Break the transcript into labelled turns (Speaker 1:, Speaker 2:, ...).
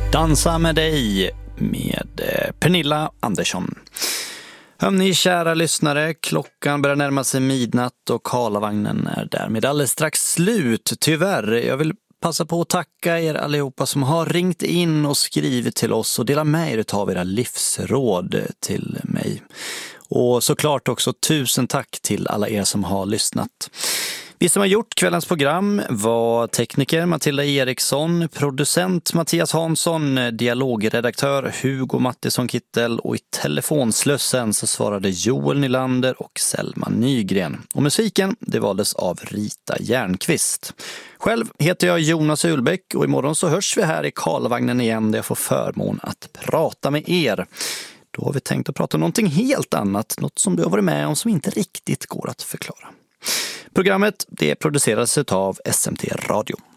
Speaker 1: Dansa med dig med Pernilla Andersson. Hörni, kära lyssnare, klockan börjar närma sig midnatt och Karlavagnen är därmed alldeles strax slut. Tyvärr, jag vill passa på att tacka er allihopa som har ringt in och skrivit till oss och delat med er av era livsråd till mig. Och såklart också tusen tack till alla er som har lyssnat. Vi som har gjort kvällens program var tekniker Matilda Eriksson, producent Mattias Hansson, dialogredaktör Hugo Mattisson Kittel och i telefonslussen så svarade Joel Nylander och Selma Nygren. Och musiken, det valdes av Rita Järnqvist. Själv heter jag Jonas Ulbäck och imorgon så hörs vi här i Karlavagnen igen där jag får förmån att prata med er. Då har vi tänkt att prata om någonting helt annat, något som du har varit med om som inte riktigt går att förklara. Programmet det produceras av SMT Radio.